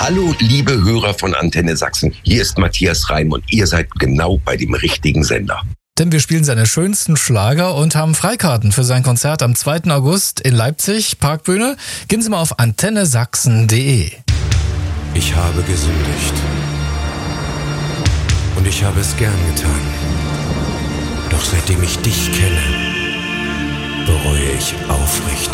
Hallo, liebe Hörer von Antenne Sachsen. Hier ist Matthias Reim und ihr seid genau bei dem richtigen Sender. Denn wir spielen seine schönsten Schlager und haben Freikarten für sein Konzert am 2. August in Leipzig, Parkbühne. Gehen Sie mal auf antennesachsen.de. Ich habe gesündigt. Und ich habe es gern getan. Doch seitdem ich dich kenne, bereue ich aufrichtig.